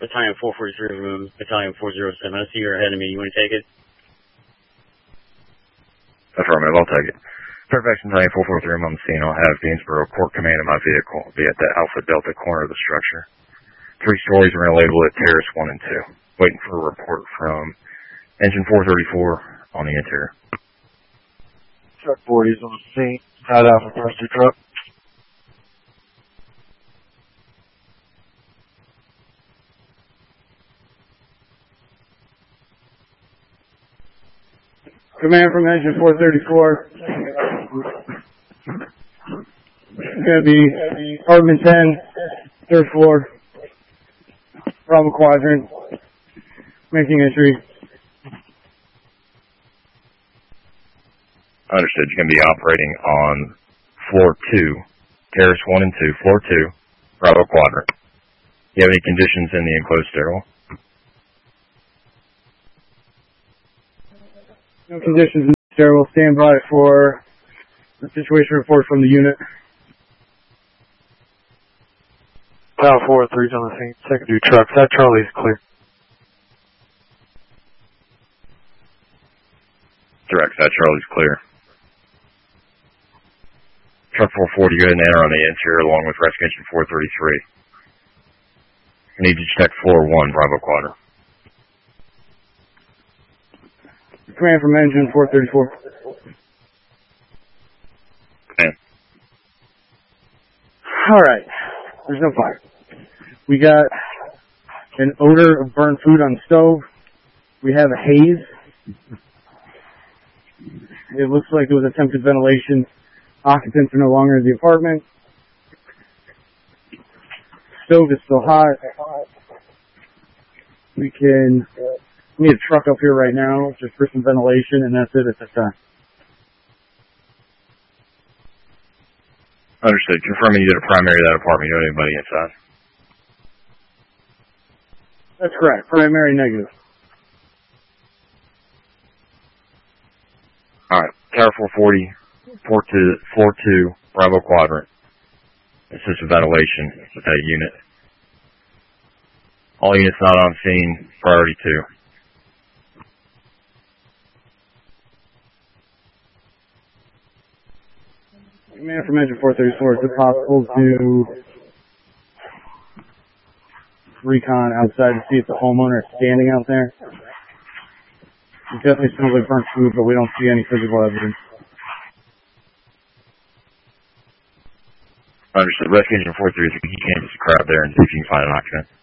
Battalion 443 room, Battalion 407. I see you're ahead of me. You want to take it? Affirmative, I'll take it. Fairfax Battalion 443, I'm on the scene. I'll have Gainsborough Court Command in my vehicle. I'll be at the Alpha Delta corner of the structure. 3 stories, we're going to label it Terrace 1 and 2. Waiting for a report from Engine 434 on the interior. Truck 40 is on the scene. Tied out for first truck. Command from Engine 434. It's going to be Apartment 10, 3rd floor, Bravo Quadrant, making entry. Understood. You're going to be operating on floor 2, Terrace 1 and 2, floor 2, Bravo Quadrant. Do you have any conditions in the enclosed stairwell? No conditions in the stairwell. Stand by for the situation report from the unit. Tower 4-3's on the scene. Secondary truck. That Charlie is clear. Direct, that Charlie's clear. Truck 440, go ahead and enter on the interior along with rescue engine 433. I need you to check floor 1, Bravo Quadrant. Command from Engine 434. Command. Alright. There's no fire. We got an odor of burnt food on the stove. We have a haze. It looks like it was attempted ventilation. Occupants are no longer in the apartment. Stove is still hot. We need a truck up here right now just for some ventilation, and that's it at this time. Understood. Confirming you did a primary of that apartment. You don't have anybody inside? That's correct. Primary negative. Alright. Tower 440, floor 2, Bravo Quadrant. Assisted ventilation with that unit. All units not on scene, priority 2. Command from Engine 434, is it possible to recon outside to see if the homeowner is standing out there? It definitely smells like burnt food, but we don't see any physical evidence. Understood. Rescue engine 433, you can't just crowd there and see if you can find an occupant.